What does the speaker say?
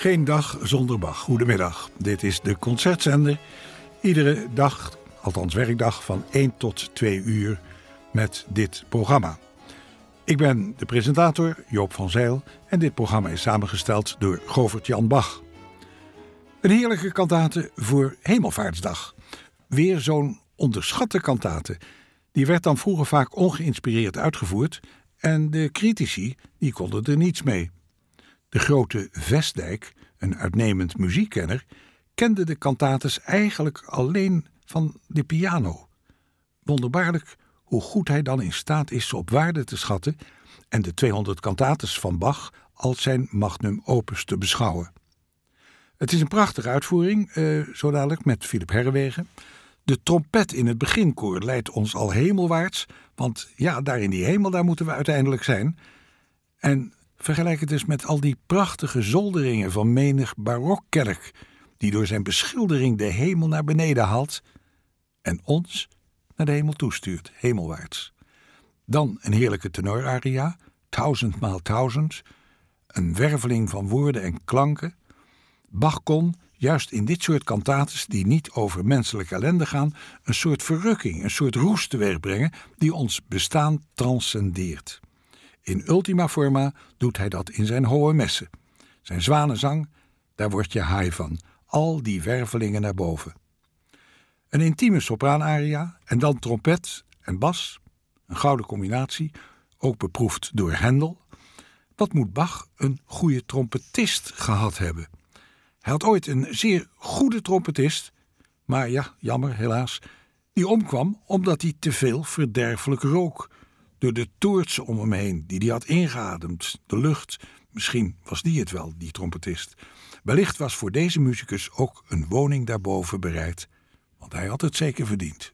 Geen dag zonder Bach. Goedemiddag. Dit is de Concertzender. Iedere dag, althans werkdag, van 1 tot 2 uur met dit programma. Ik ben de presentator, Joop van Zijl, en dit programma is samengesteld door Govert-Jan Bach. Een heerlijke kantate voor Hemelvaartsdag. Weer zo'n onderschatte kantate. Die werd dan vroeger vaak ongeïnspireerd uitgevoerd en de critici die konden er niets mee. De grote Vestdijk, een uitnemend muziekkenner, kende de kantates eigenlijk alleen van de piano. Wonderbaarlijk hoe goed hij dan in staat is ze op waarde te schatten en de 200 kantates van Bach als zijn magnum opus te beschouwen. Het is een prachtige uitvoering, zo dadelijk met Philip Herrewegen. De trompet in het beginkoor leidt ons al hemelwaarts, want ja, daar in die hemel, daar moeten we uiteindelijk zijn. En vergelijk het dus met al die prachtige zolderingen van menig barokkerk, die door zijn beschildering de hemel naar beneden haalt en ons naar de hemel toestuurt, hemelwaarts. Dan een heerlijke tenoraria, 1000 maal 1000, een werveling van woorden en klanken. Bach kon, juist in dit soort kantates die niet over menselijke ellende gaan, een soort verrukking, een soort roes teweegbrengen die ons bestaan transcendeert. In ultima forma doet hij dat in zijn hohe messen. Zijn zwanenzang, daar word je high van. Al die wervelingen naar boven. Een intieme sopraanaria en dan trompet en bas. Een gouden combinatie, ook beproefd door Händel. Wat moet Bach een goede trompetist gehad hebben? Hij had ooit een zeer goede trompetist, maar ja, jammer helaas, die omkwam omdat hij te veel verderfelijk rook. Door de toortsen om hem heen die hij had ingeademd, de lucht. Misschien was die het wel, die trompetist. Wellicht was voor deze muzikus ook een woning daarboven bereid, want hij had het zeker verdiend.